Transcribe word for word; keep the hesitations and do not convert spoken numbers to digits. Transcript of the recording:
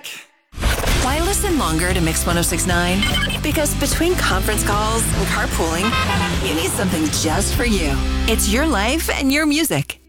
back. Why listen longer to Mix one oh six point nine? Because between conference calls and carpooling, you need something just for you. It's your life and your music.